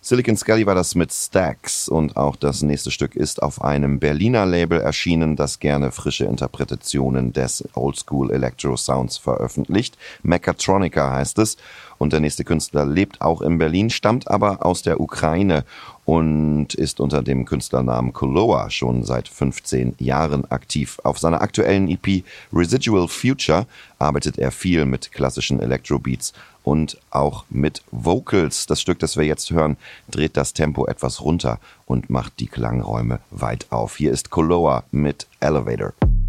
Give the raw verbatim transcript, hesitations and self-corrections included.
Silicon Scully war das mit Stax und auch das nächste Stück ist auf einem Berliner Label erschienen, das gerne frische Interpretationen des Oldschool Electro Sounds veröffentlicht. Mechatronica heißt es und der nächste Künstler lebt auch in Berlin, stammt aber aus der Ukraine und ist unter dem Künstlernamen Koloa schon seit fünfzehn Jahren aktiv. Auf seiner aktuellen E P Residual Future arbeitet er viel mit klassischen Electrobeats und auch mit Vocals. Das Stück, das wir jetzt hören, dreht das Tempo etwas runter und macht die Klangräume weit auf. Hier ist Koloa mit Elevator.